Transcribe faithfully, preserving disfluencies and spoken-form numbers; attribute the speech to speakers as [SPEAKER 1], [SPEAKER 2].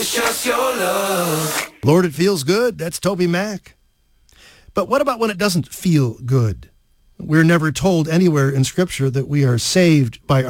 [SPEAKER 1] Just your love.
[SPEAKER 2] Lord, it feels good. That's Toby Mac. But what about when it doesn't feel good? We're never told anywhere in Scripture that we are saved by